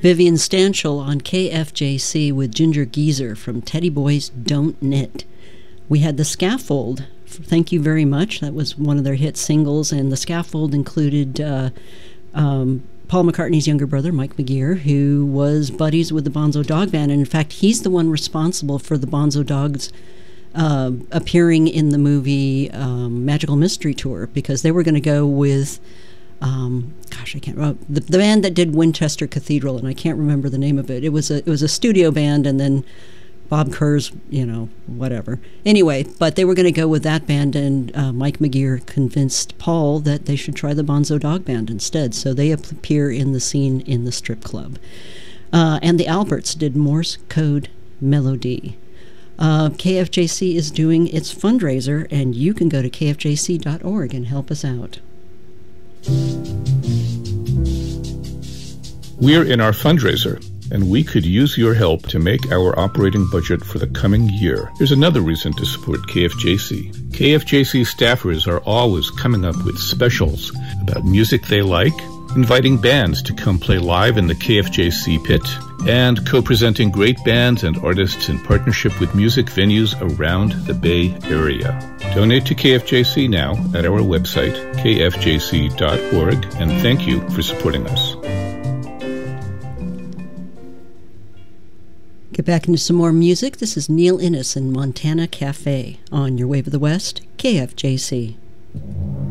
Vivian Stanchel on KFJC with Ginger Geezer from Teddy Boys Don't Knit. We had The Scaffold. Thank You Very Much. That was one of their hit singles, and The Scaffold included Paul McCartney's younger brother, Mike McGear, who was buddies with the Bonzo Dog Band. And in fact, he's the one responsible for the Bonzo Dogs appearing in the movie Magical Mystery Tour, because they were going to go with, I can't remember, the band that did Winchester Cathedral, and I can't remember the name of it. It was a studio band, and then Bob Kerr's, whatever. Anyway, but they were going to go with that band, and Mike McGear convinced Paul that they should try the Bonzo Dog Band instead. So they appear in the scene in the strip club. And the Alberts did Morse Code Melody. KFJC is doing its fundraiser, and you can go to kfjc.org and help us out. We're in our fundraiser, and we could use your help to make our operating budget for the coming year. Here's another reason to support KFJC. KFJC staffers are always coming up with specials about music they like, inviting bands to come play live in the KFJC pit, and co-presenting great bands and artists in partnership with music venues around the Bay Area. Donate to KFJC now at our website, kfjc.org, and thank you for supporting us. Get back into some more music. This is Neil Innes and Montana Cafe on your Wave of the West, KFJC.